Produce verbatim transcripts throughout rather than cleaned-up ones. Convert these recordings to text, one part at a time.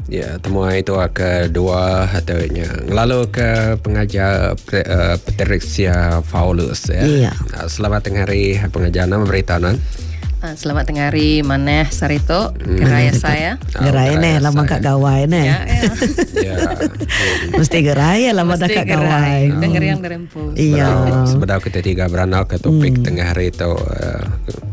Ya, temuan itu kedua hatanya. Lalu ke pengajar uh, Patricia Paulus ya. Iya. Selamat tengah hari pengajar nama beritahuan. Selamat tengah hari Maneh Sarito, geraya saya. Geraya nih, lama kak gawai nih. Ya, ya. Ya. Mesti geraya lama Mesti kak gerai. gawai. Dengar yang derempu. Iya. Sebenarnya kita tiga beranal ke topik Hmm. tengah hari itu. Uh,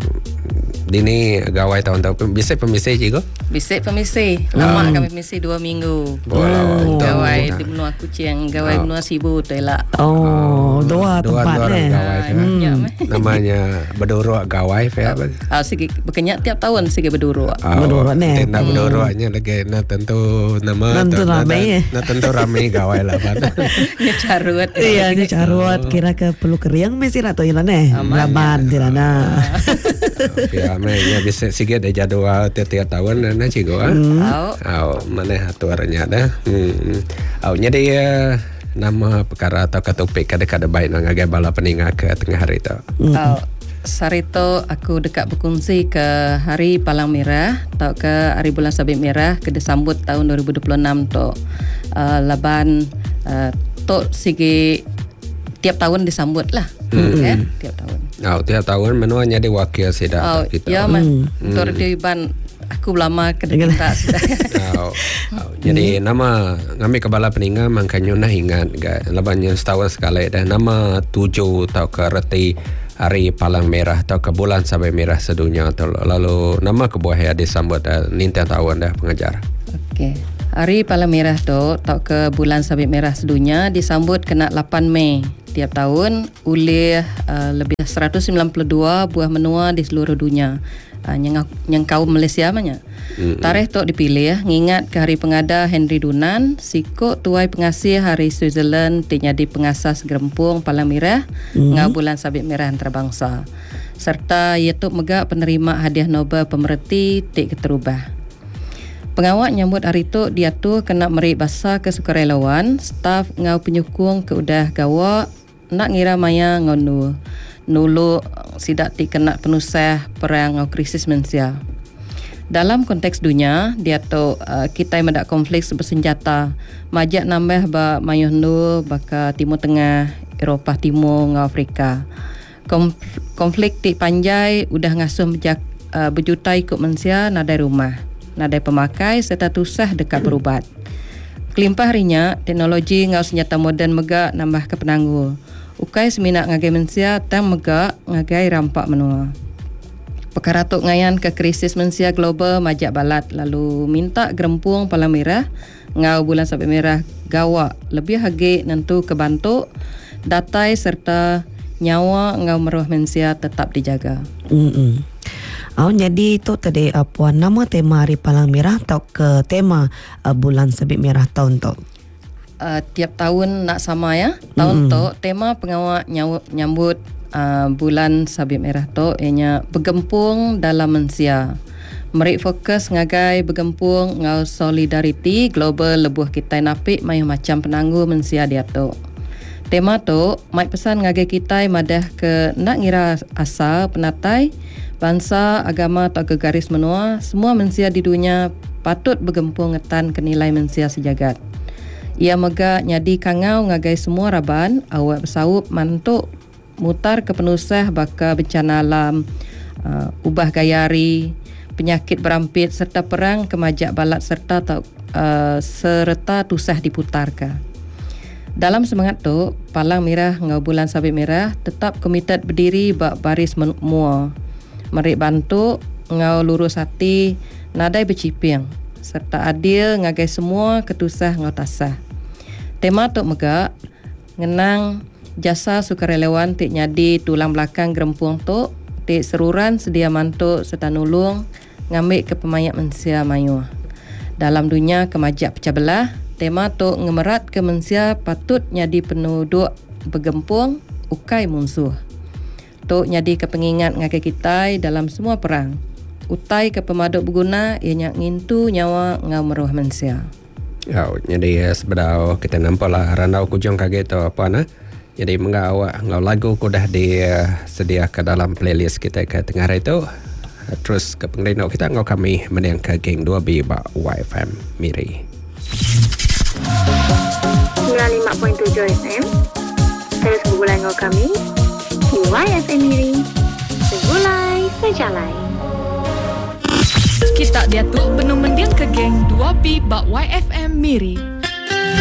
Dini gawai tahun-tahun bisa pemisi juga? Bisik pemisi. Lama kami pemisi dua minggu. Oh. Gawai di benua Kucing, gawai benua Sibu tu lah. Oh, dua Dua tempat dua orang nih. gawai. Hmm. Ya. Namanya berduruk gawai ya. Ah, segi berkenyak tiap tahun segi berduru. Berduruk nih. Nak berduruknya lagi nak tentu nama Tentu nak- ramai, eh. nak tentu ramai gawai lah Pan. Nya carut. Iya, ni carut kira ke perlu keriang mesti lah tu ilan eh. Laban tirana. Ya, mainnya bisa sikit ada jadwal tiap-tiap tahun dan cigo ah. Au. Au, mana aturannya dah. Hmm. Au nya dia nama perkara atau ke topik kada-kada baik nang agak bala peninga ke tengah hari tu. Oh, Sarito aku dekat berkongsi ke Hari Palang Merah atau ke Hari Bulan Sabit Merah ke disambut tahun dua ribu dua puluh enam tu uh, laban uh, tu segi tiap tahun disambut lah. Hmm. Kan? Tiap tahun. Au tiap tahun menuanya di wakil sidak Oh, kita. ya man. Untuk di ban aku lama kedengar sudah. Au, au. Jadi nama ngami kepala peninga makanya nah ingat ga labanya setahun sekali dan nama tujuh atau ke reti Hari Palang Merah atau ke bulan Sabit Merah sedunia atau lalu nama kebuah ya disambut dah nintian tahun dah pengajar. Okey. Hari Palang Merah tu atau ke bulan Sabit Merah sedunia disambut kena lapan Mei tiap tahun oleh uh, lebih seratus sembilan puluh dua buah menua di seluruh dunia. Uh, yang yang kaum Malaysia namanya. Mm-hmm. Tarikh tu dipilih ya, ngingat ke hari pengada Henry Dunan, siko tuai pengasih hari Switzerland tinyadi pengasas gerempung Palang Merah mm-hmm. ngau bulan Sabit Merah antarabangsa. Serta iaitu megak penerima hadiah Nobel pemerhati tik keterubah. Pengawak nyambut hari tu dia tu kena meri basa ke sukarelawan, staf ngau penyukung ke udah gawak nak ngira maya ngau nu nulu sidak ti kena penusah perang ngau krisis mensia. Dalam konteks dunia, dia tu uh, kita medak konflik bersenjata, majak nambah ba mayuh nu baka Timur Tengah, Eropah Timur ngau Afrika. Konf- konflik ti panjai udah ngasuh bejak, uh, berjuta ikut mensia nadai rumah, nadai pemakai serta tusah dekat berubat. Kelimpah harinya, teknologi ngau senjata moden megak nambah ke penangguh. Ukai seminat ngagai mensia tang megak ngagai rampak menua. Perkara tok ngayan ke krisis mensia global majak balat lalu minta gerempung Palang Merah ngau bulan Sabit Merah gawak lebih hagi nentu kebantu datai serta nyawa ngau meruh mensia tetap dijaga. Hmm. Oh, jadi itu tadi apa nama tema Hari Palang Merah atau ke tema uh, bulan Sabit Merah tahun tu? Uh, tiap tahun nak sama ya. Tahun mm-hmm. tu tema pengawak nyaw- nyambut uh, bulan Sabit Merah tu ianya bergempung dalam mensia. Meri fokus ngagai bergempung ngau solidariti global lebuh kita napik mai macam penangguh mensia dia tu. Tema tu mai pesan ngagai kita madah ke nak ngira asal penatai bangsa, agama atau ke garis menua, semua mensia di dunia patut bergempung ngetan ke nilai mensia sejagat. Ia mega nyadi kangau ngagai semua raban, awak bersaup mantuk mutar ke penusah baka bencana alam, uh, ubah gayari, penyakit berampit serta perang kemajak balat serta uh, serta tusah diputarkan. Dalam semangat tu, Palang Merah ngau bulan Sabit Merah tetap komited berdiri bak baris menua. Merik bantu ngau lurus hati nadai berciping serta adil ngagai semua ketusah ngau tasah. Tema tu megak ngenang jasa sukarelawan tik nyadi tulang belakang gerempung tu tik seruran sedia mantuk serta nulung ngambil ke pemayat mensia mayu. Dalam dunia kemajak pecah belah, tema tu ngemerat ke mensia patut nyadi penduduk bergempung ukai musuh. Tok nyadi ke pengingat ngagai kita dalam semua perang. Utai ke pemaduk berguna ianya ngintu nyawa ngau meruh mensia. Ya, jadi sebenarnya kita nampak lah randau kujung kaget tu apa na. Jadi mengawak ngau lagu ku dah di uh, sedia ke dalam playlist kita ke tengah hari tu. terus ke penglino kita ngau kami menang ke geng dua B ba Y F M Miri sembilan puluh lima perpuluhan tujuh F M. Terus bergulai ngau kami di Y F M Miri. Segulai sejalai. Kita dia tu benung mendiang ke geng dua B ba Y F M Miri.